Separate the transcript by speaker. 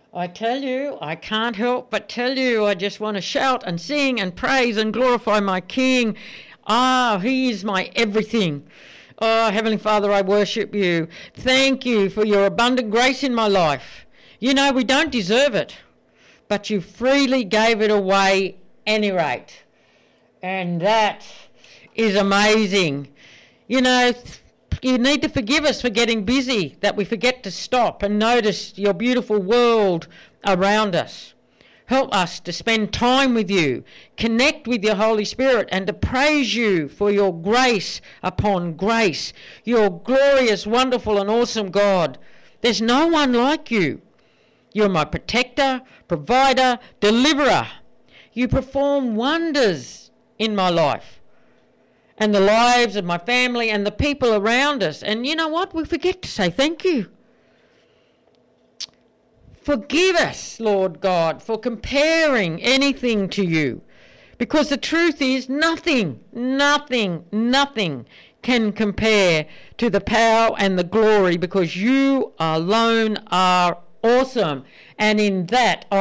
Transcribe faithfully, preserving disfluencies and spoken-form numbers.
Speaker 1: I tell you, I can't help but tell you, I just want to shout and sing and praise and glorify my King. Ah, he is my everything. Oh, Heavenly Father, I worship you. Thank you for your abundant grace in my life. You know, we don't deserve it, but you freely gave it away any rate. And that is amazing. You know, you need to forgive us for getting busy, that we forget to stop and notice your beautiful world around us. Help us to spend time with you, connect with your Holy Spirit, and to praise you for your grace upon grace, your glorious, wonderful, and awesome God. There's no one like you. You're my protector, provider, deliverer. You perform wonders in my life and the lives of my family and the people around us. And you know what? We forget to say thank you. Forgive us, Lord God, for comparing anything to you. Because the truth is nothing, nothing, nothing can compare to the power and the glory, because you alone are awesome. And in that